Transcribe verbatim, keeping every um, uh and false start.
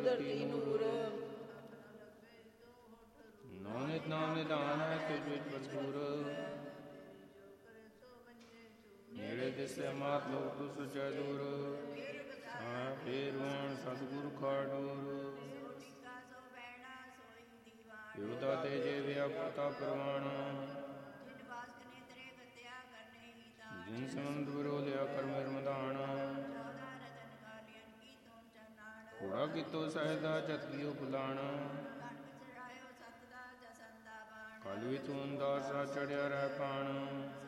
ਧਰਤੀ ਨੂਰ। ਨਾਮ ਨਿਤ ਨਾਮ ਨਿਧਾਨ ਹੈ ਤੁਝ ਵਿੱਚ ਭਰਪੂਰ। ਨੇੜੇ ਦਿਸੇ ਮਾਤ ਲੋਕ ਤੂੰ ਸੁਚੈ ਦੂਰ। ਆ ਫੇਰ ਵਣ ਸਤਿਗੁਰ ਖਾਡੂਰ। ਯੋਧਾ ਤੇ ਜੇ ਵਿਆਪਤਾ ਪ੍ਰਵਾਣ। ਜਿਨ ਸਮੰਦ ਵਿਰੋਧਿਆ ਕਰ ਮਿਰਮਦਾਨ। ਘੋੜਾ ਕਿਤੋ ਸਹਿਦਾ ਚਤਿਓ ਬੁਲਾਣ। ਕਲ ਵੀ ਤੂੰ ਦਾਸਾ ਚੜਿਆ ਰਹਿ ਪਾਣ।